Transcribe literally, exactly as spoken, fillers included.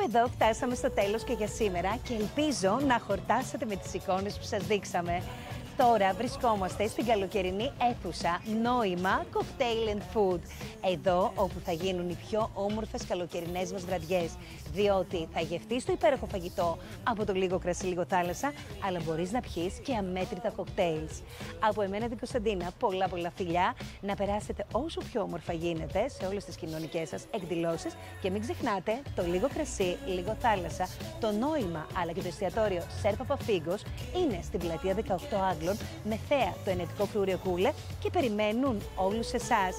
κάπου εδώ φτάσαμε στο τέλος και για σήμερα και ελπίζω να χορτάσατε με τις εικόνες που σας δείξαμε. Τώρα βρισκόμαστε στην καλοκαιρινή αίθουσα Νόημα Cocktail and Food. Εδώ όπου θα γίνουν οι πιο όμορφες καλοκαιρινές μας βραδιές. Διότι θα γευτείς το υπέροχο φαγητό από το λίγο κρασί, λίγο θάλασσα, αλλά μπορείς να πιείς και αμέτρητα κοκτέιλς. Από εμένα την Κωνσταντίνα, πολλά πολλά φιλιά. Να περάσετε όσο πιο όμορφα γίνεται σε όλες τις κοινωνικές σας εκδηλώσεις. Και μην ξεχνάτε το λίγο κρασί, λίγο θάλασσα, το Νόημα αλλά και το εστιατόριο Σερ Παπαφίγκος είναι στην πλατεία δεκαοκτώ Άγγλων με θέα το ενετικό φρούριο Κούλε και περιμένουν όλους εσάς.